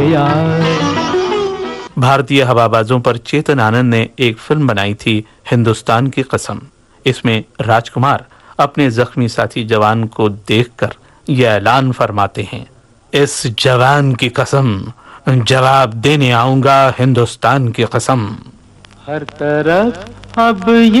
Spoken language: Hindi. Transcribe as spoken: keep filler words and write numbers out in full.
भारतीय हवाबाजों पर चेतन आनंद ने एक फिल्म बनाई थी, हिंदुस्तान की कसम। इसमें राजकुमार अपने जख्मी साथी जवान को देखकर यह ऐलान फरमाते हैं, इस जवान की कसम, जवाब देने आऊंगा हिंदुस्तान की कसम। हर तरफ अब